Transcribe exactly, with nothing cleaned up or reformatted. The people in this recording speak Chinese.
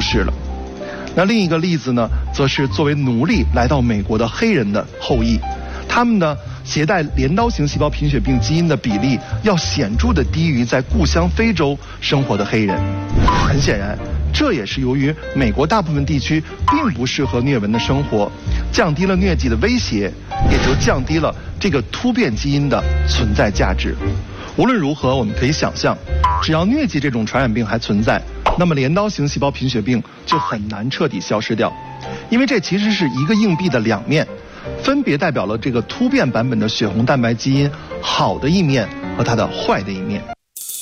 世了。那另一个例子呢，则是作为奴隶来到美国的黑人的后裔，他们呢携带镰刀型细胞贫血病基因的比例要显著的低于在故乡非洲生活的黑人。很显然，这也是由于美国大部分地区并不适合疟蚊的生活，降低了疟疾的威胁，也就降低了这个突变基因的存在价值。无论如何，我们可以想象，只要疟疾这种传染病还存在，那么镰刀型细胞贫血病就很难彻底消失掉，因为这其实是一个硬币的两面，分别代表了这个突变版本的血红蛋白基因好的一面和它的坏的一面。